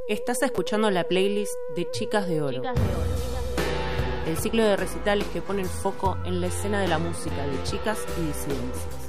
Estás escuchando la playlist de Chicas de Oro, el ciclo de recitales que pone el foco en la escena de la música de chicas y disidencias.